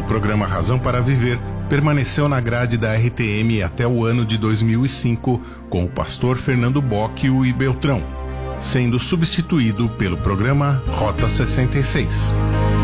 programa Razão para Viver permaneceu na grade da RTM até o ano de 2005 com o pastor Fernando Bocchio e Beltrão, sendo substituído pelo programa Rota 66.